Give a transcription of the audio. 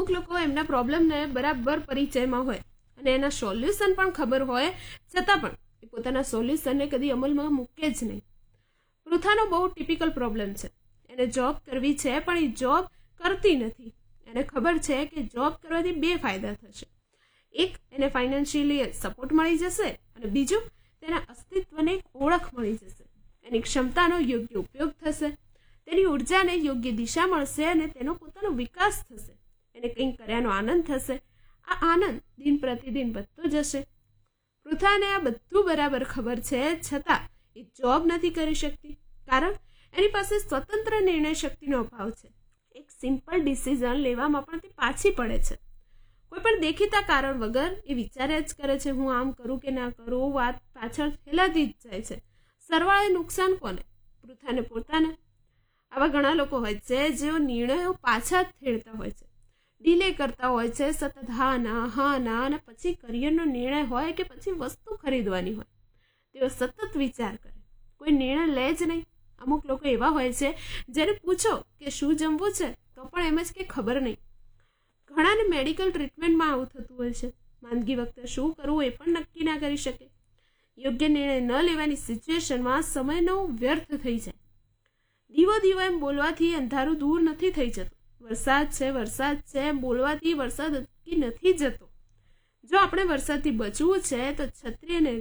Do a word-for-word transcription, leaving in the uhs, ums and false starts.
અમુક લોકો એમના પ્રોબ્લેમને બરાબર પરિચયમાં હોય અને એના સોલ્યુશન પણ ખબર હોય, છતાં પણ એ પોતાના સોલ્યુશનને કદી અમલમાં મૂકે જ નહીં. પૃથાનો બહુ ટિપિકલ પ્રોબ્લેમ છે. એને જોબ કરવી છે, પણ એ જોબ કરતી નથી. એને ખબર છે કે જોબ કરવાથી બે ફાયદા થશે. એક, એને ફાઇનાન્શિયલી સપોર્ટ મળી જશે, અને બીજું, તેના અસ્તિત્વને એક ઓળખ મળી જશે. એની ક્ષમતાનો યોગ્ય ઉપયોગ થશે, તેની ઉર્જાને યોગ્ય દિશા મળશે અને તેનો પોતાનો વિકાસ થશે. એને કંઈક કર્યાનો આનંદ થશે. આ આનંદ દિન પ્રતિદિન વધતો જશે. પૃથાને આ બધું બરાબર ખબર છે, છતાં એ જોબ નથી કરી શકતી, કારણ એની પાસે સ્વતંત્ર નિર્ણય શક્તિનો અભાવ છે. એક સિમ્પલ ડિસિઝન લેવામાં પણ તે પાછી પડે છે. કોઈ પણ દેખીતા કારણ વગર એ વિચારે જ કરે છે, હું આમ કરું કે ના કરું. વાત પાછળ ફેલાતી જ જાય છે. સરવાળે નુકસાન કોને? પૃથાને પોતાને. આવા ઘણા લોકો હોય છે જેઓ નિર્ણયો પાછા જ થેડતા હોય છે, ડીલે કરતા હોય છે, સતત હા ના હા ના, અને પછી કરિયરનો નિર્ણય હોય કે પછી વસ્તુ ખરીદવાની હોય, તેઓ સતત વિચાર કરે, કોઈ નિર્ણય લે જ નહીં. અમુક લોકો એવા હોય છે જેને પૂછો કે શું જમવું છે તો પણ એમ જ કે ખબર નહીં. ઘણાને મેડિકલ ટ્રીટમેન્ટમાં આવું થતું હોય છે. માંદગી વખતે શું કરવું એ પણ નક્કી ના કરી શકે. યોગ્ય નિર્ણય ન લેવાની સિચ્યુએશનમાં સમયનો વ્યર્થ થઈ જાય. દીવો દીવો એમ બોલવાથી અંધારું દૂર નથી થઈ જતું. વરસાદ છે વરસાદ છે એમ બોલવાથી વરસાદ અટકી નથી જતો. જો આપણે વરસાદથી બચવું છે તો છત્રી અને